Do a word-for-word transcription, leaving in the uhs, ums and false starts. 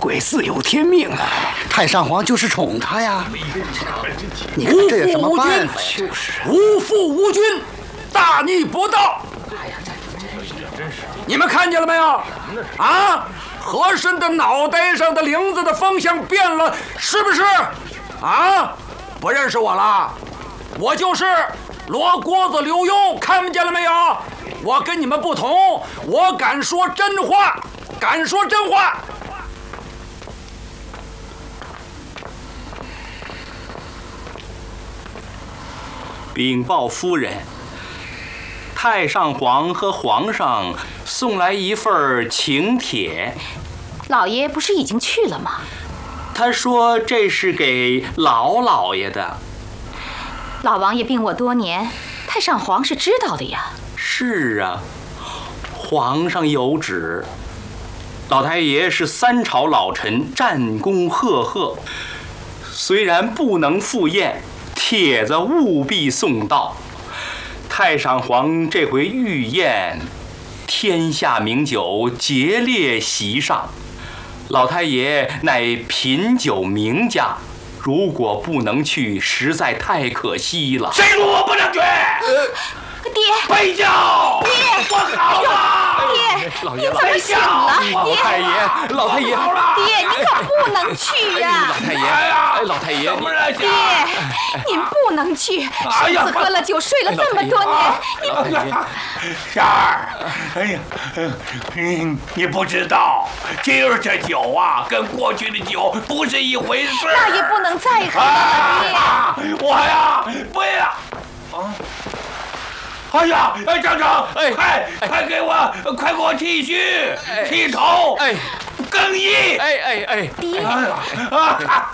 鬼自有天命啊！ 太上皇就是宠他呀。你看无这有什么父无君办法呀？就是， 无父无君，大逆不道！你们看见了没有？啊，和珅的脑袋上的铃子的方向变了，是不是？啊，不认识我了？我就是罗锅子刘墉，看见了没有？我跟你们不同，我敢说真话，敢说真话。 禀报夫人，太上皇和皇上送来一份请帖。 老爷不是已经去了吗？ 他说这是给老老爷的。 老王爷病卧多年，太上皇是知道的呀。 是啊，皇上有旨，老太爷是三朝老臣，战功赫赫，虽然不能赴宴，帖子务必送到。太上皇这回御宴，天下名酒节列席上，老太爷乃品酒名家，如果不能去，实在太可惜了。 谁说我不能去？ 爹， 背教！ 爹， 我好了！ 爹， 老爷您怎么醒了？ 老太爷，老太爷， 爹，您可不能去呀！ 老太爷，哎，老太爷， 爹，您不能去，婶子喝了酒睡了这么多年，您。 仙儿，哎呀，嗯，你不知道，今儿这酒啊，跟过去的酒不是一回事。 那也不能再喝了， 爹。我呀，不要。啊。哎呀，哎，张成，哎，快快给我，快给我剃须、剃头，哎，更衣， 哎哎哎， 爹。 啊！